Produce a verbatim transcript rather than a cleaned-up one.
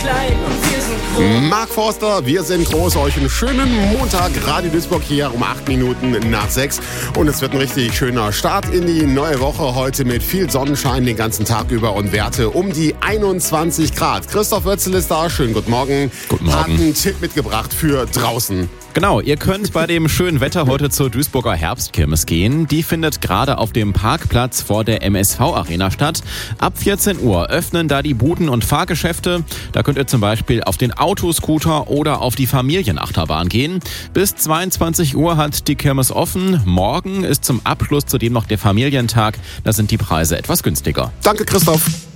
klein und wir sind groß. Mark Forster, wir sind groß. Euch einen schönen Montag. Radio Duisburg hier um acht Minuten nach sechs. Und es wird ein richtig schöner Start in die neue Woche. Heute mit viel Sonnenschein den ganzen Tag über und Werte um die einundzwanzig Grad. Christoph Wörzel ist da. Schönen guten Morgen. Guten Morgen. Hat einen Tipp mitgebracht für draußen. Genau, ihr könnt bei dem schönen Wetter heute zur Duisburger Herbstkirmes gehen. Die findet gerade auf dem Parkplatz vor der M S V-Arena statt. Ab vierzehn Uhr öffnen da die Buden und Fahrgeschäfte. Da könnt ihr zum Beispiel auf den Autoscooter oder auf die Familienachterbahn gehen. Bis zweiundzwanzig Uhr hat die Kirmes offen. Morgen ist zum Abschluss zudem noch der Familientag. Da sind die Preise etwas günstiger. Danke, Christoph.